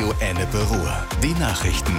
Radio Ennepe Ruhr. Die Nachrichten.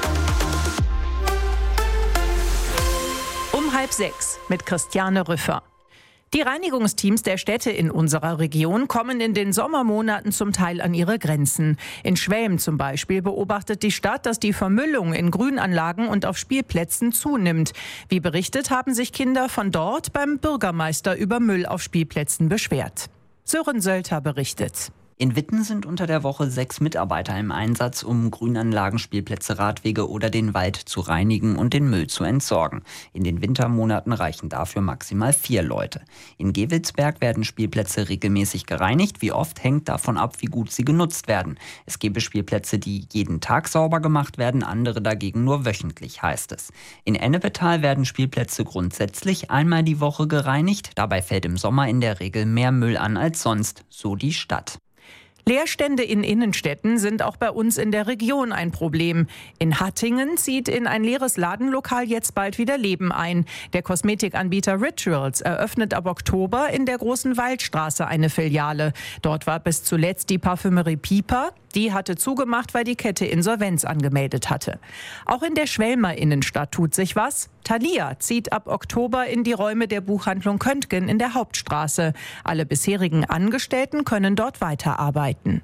Um 5:30 mit Christiane Rüffer. Die Reinigungsteams der Städte in unserer Region kommen in den Sommermonaten zum Teil an ihre Grenzen. In Schwelm zum Beispiel beobachtet die Stadt, dass die Vermüllung in Grünanlagen und auf Spielplätzen zunimmt. Wie berichtet, haben sich Kinder von dort beim Bürgermeister über Müll auf Spielplätzen beschwert. Sören Sölter berichtet. In Witten sind unter der Woche 6 Mitarbeiter im Einsatz, um Grünanlagen, Spielplätze, Radwege oder den Wald zu reinigen und den Müll zu entsorgen. In den Wintermonaten reichen dafür maximal 4 Leute. In Gewelsberg werden Spielplätze regelmäßig gereinigt. Wie oft, hängt davon ab, wie gut sie genutzt werden. Es gebe Spielplätze, die jeden Tag sauber gemacht werden, andere dagegen nur wöchentlich, heißt es. In Ennepetal werden Spielplätze grundsätzlich einmal die Woche gereinigt. Dabei fällt im Sommer in der Regel mehr Müll an als sonst, so die Stadt. Leerstände in Innenstädten sind auch bei uns in der Region ein Problem. In Hattingen zieht in ein leeres Ladenlokal jetzt bald wieder Leben ein. Der Kosmetikanbieter Rituals eröffnet ab Oktober in der Großen Waldstraße eine Filiale. Dort war bis zuletzt die Parfümerie Piper. Die hatte zugemacht, weil die Kette Insolvenz angemeldet hatte. Auch in der Schwelmer Innenstadt tut sich was. Thalia zieht ab Oktober in die Räume der Buchhandlung Köntgen in der Hauptstraße. Alle bisherigen Angestellten können dort weiterarbeiten.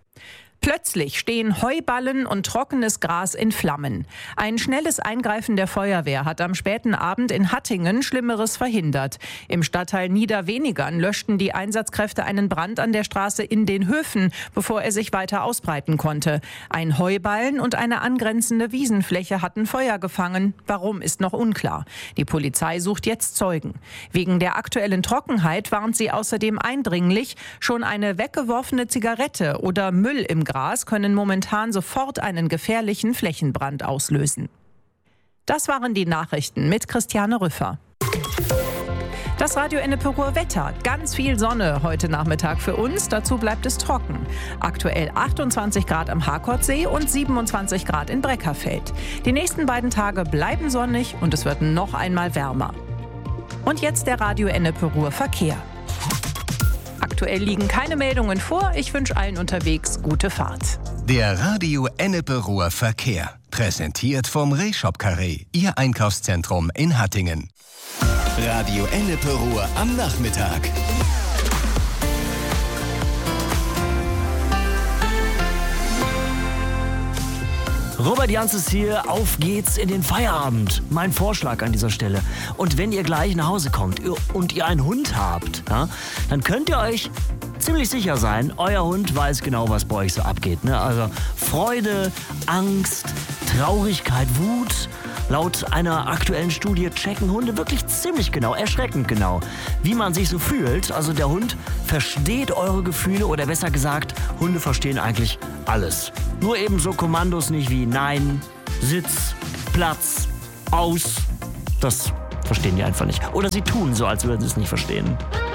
Plötzlich stehen Heuballen und trockenes Gras in Flammen. Ein schnelles Eingreifen der Feuerwehr hat am späten Abend in Hattingen Schlimmeres verhindert. Im Stadtteil Niederwenigern löschten die Einsatzkräfte einen Brand an der Straße in den Höfen, bevor er sich weiter ausbreiten konnte. Ein Heuballen und eine angrenzende Wiesenfläche hatten Feuer gefangen. Warum, ist noch unklar. Die Polizei sucht jetzt Zeugen. Wegen der aktuellen Trockenheit warnt sie außerdem eindringlich, schon eine weggeworfene Zigarette oder Müll im Gras können momentan sofort einen gefährlichen Flächenbrand auslösen. Das waren die Nachrichten mit Christiane Rüffer. Das Radio Ennepe Ruhr Wetter. Ganz viel Sonne heute Nachmittag für uns. Dazu bleibt es trocken. Aktuell 28 Grad am Harkortsee und 27 Grad in Breckerfeld. Die nächsten beiden Tage bleiben sonnig und es wird noch einmal wärmer. Und jetzt der Radio Ennepe Ruhr Verkehr. Aktuell liegen keine Meldungen vor. Ich wünsche allen unterwegs gute Fahrt. Der Radio Ennepe Ruhr Verkehr. Präsentiert vom Rehshop Carré, Ihr Einkaufszentrum in Hattingen. Radio Ennepe Ruhr am Nachmittag. Robert Janzes hier, auf geht's in den Feierabend. Mein Vorschlag an dieser Stelle. Und wenn ihr gleich nach Hause kommt und ihr einen Hund habt, ja, dann könnt ihr euch ziemlich sicher sein, euer Hund weiß genau, was bei euch so abgeht. Ne? Also Freude, Angst, Traurigkeit, Wut. Laut einer aktuellen Studie checken Hunde wirklich ziemlich genau, erschreckend genau, wie man sich so fühlt. Also der Hund versteht eure Gefühle oder besser gesagt, Hunde verstehen eigentlich alles. Nur eben so Kommandos nicht wie Nein, Sitz, Platz, Aus. Das verstehen die einfach nicht. Oder sie tun so, als würden sie es nicht verstehen.